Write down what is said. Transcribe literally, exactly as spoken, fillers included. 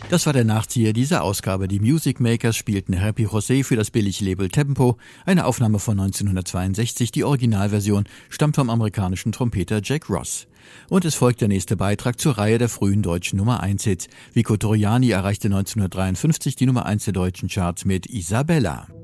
Das war der Nachzieher dieser Ausgabe. Die Music Makers spielten Happy José für das Billiglabel Tempo, eine Aufnahme von neunzehnhundertzweiundsechzig. Die Originalversion stammt vom amerikanischen Trompeter Jack Ross. Und es folgt der nächste Beitrag zur Reihe der frühen deutschen Nummer eins Hits. Vico Torriani erreichte neunzehnhundertdreiundfünfzig die Nummer eins der deutschen Charts mit Isabella.